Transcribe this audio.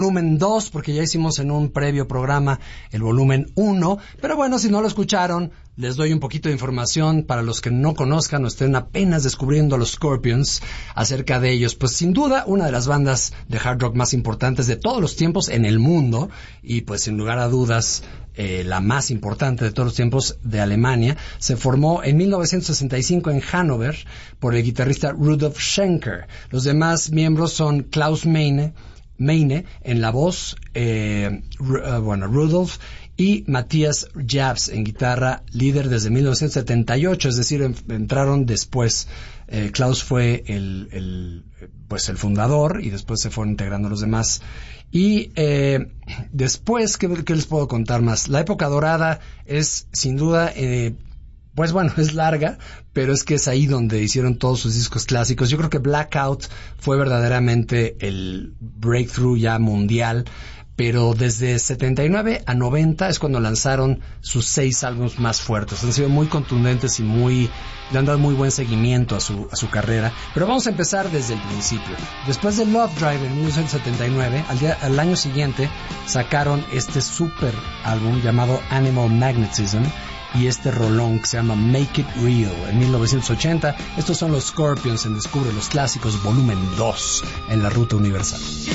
volumen 2, porque ya hicimos en un previo programa el volumen 1, pero bueno, si no lo escucharon, les doy un poquito de información para los que no conozcan o estén apenas descubriendo a los Scorpions acerca de ellos. Pues sin duda, una de las bandas de hard rock más importantes de todos los tiempos en el mundo, y pues sin lugar a dudas, la más importante de todos los tiempos de Alemania, se formó en 1965 en Hannover por el guitarrista Rudolf Schenker. Los demás miembros son Klaus Meine en la voz, Rudolf, y Matthias Jabs en guitarra, líder desde 1978, es decir, entraron después. Klaus fue el fundador y después se fueron integrando los demás. Y después, ¿qué les puedo contar más? La época dorada es sin duda... pues bueno, es larga, pero es que es ahí donde hicieron todos sus discos clásicos. Yo creo que Blackout fue verdaderamente el breakthrough ya mundial, pero desde 79 a 90 es cuando lanzaron sus 6 álbumes más fuertes. Han sido muy contundentes y le han dado muy buen seguimiento a su carrera. Pero vamos a empezar desde el principio. Después de Love Drive en 1979, al año siguiente sacaron este super álbum llamado Animal Magnetism, y este rolón que se llama Make It Real en 1980. Estos son los Scorpions en Descubre los Clásicos volumen 2 en la Ruta Universal.